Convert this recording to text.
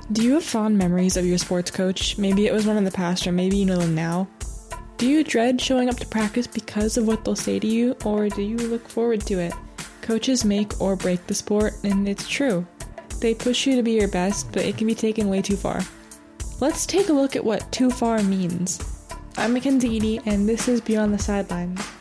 Do you have fond memories of your sports coach? Maybe it was one in the past, or maybe you know them now. Do you dread showing up to practice because of what they'll say to you, or do you look forward to it? Coaches make or break the sport, and it's true. They push you to be your best, but it can be taken way too far. Let's take a look at what too far means. I'm Mackenzie Eady, and this is Beyond the Sidelines.